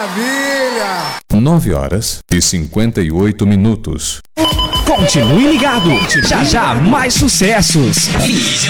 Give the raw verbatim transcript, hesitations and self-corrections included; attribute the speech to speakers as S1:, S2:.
S1: maravilha!
S2: nove horas e cinquenta e oito minutos.
S3: Continue ligado, já já mais sucessos.